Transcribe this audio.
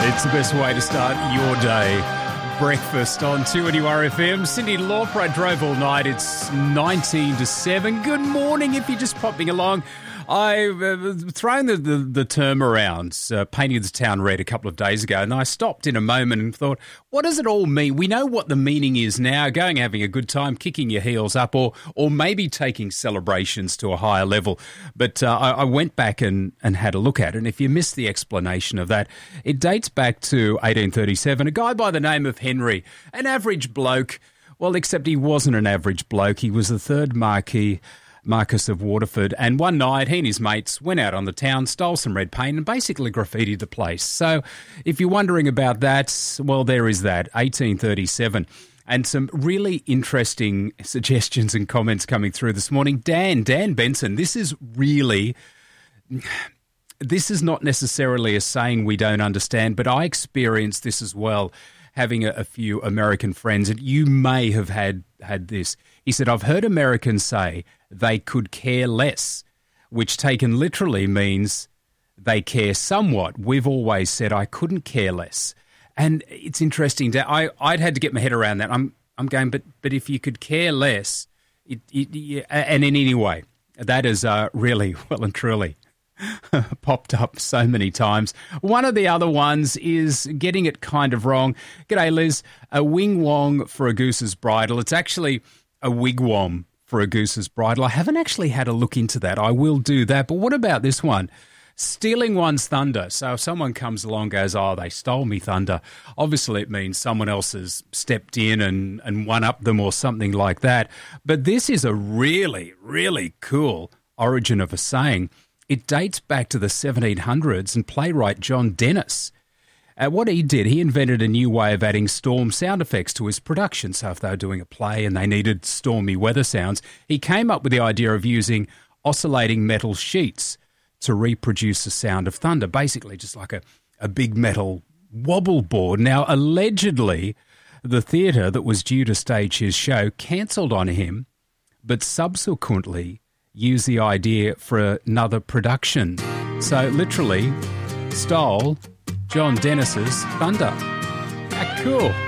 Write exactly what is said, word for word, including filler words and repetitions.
It's the best way to start your day. Breakfast on two N U R F M. Cindy Lauper, I drove all night. It's nineteen to seven. Good morning if you're just popping along. I've uh, thrown the, the, the term around, uh, painting the town red a couple of days ago, and I stopped in a moment and thought, what does it all mean? We know what the meaning is now, going having a good time, kicking your heels up, or or maybe taking celebrations to a higher level. But uh, I, I went back and, and had a look at it, and if you missed the explanation of that, it dates back to eighteen thirty-seven. A guy by the name of Henry, an average bloke, well, except he wasn't an average bloke. He was the third Marquis Marquess of Waterford, and one night he and his mates went out on the town, stole some red paint and basically graffitied the place. So if you're wondering about that, well, there is that, eighteen thirty-seven. And some really interesting suggestions and comments coming through this morning. Dan, Dan Benson, this is really, this is not necessarily a saying we don't understand, but I experienced this as well, having a, a few American friends, and you may have had, had this. He said, I've heard Americans say they could care less, which taken literally means they care somewhat. We've always said I couldn't care less. And it's interesting. To, I, I'd had to get my head around that. I'm I'm going, but but if you could care less, it, it, yeah, and in any way, that is uh, really, well and truly popped up so many times. One of the other ones is getting it kind of wrong. G'day, Liz. A wing wong for a goose's bridle. It's actually a wigwam for a goose's bridle. I haven't actually had a look into that. I will do that. But what about this one? Stealing one's thunder. So if someone comes along and goes, oh, they stole me thunder, obviously it means someone else has stepped in and, and one-upped them or something like that. But this is a really, really cool origin of a saying. It dates back to the seventeen hundreds, and playwright John Dennis, Uh, what he did, he invented a new way of adding storm sound effects to his production. So if they were doing a play and they needed stormy weather sounds, he came up with the idea of using oscillating metal sheets to reproduce the sound of thunder, basically just like a, a big metal wobble board. Now, allegedly, the theatre that was due to stage his show cancelled on him, but subsequently used the idea for another production. So literally stole John Dennis's thunder. Ah, cool.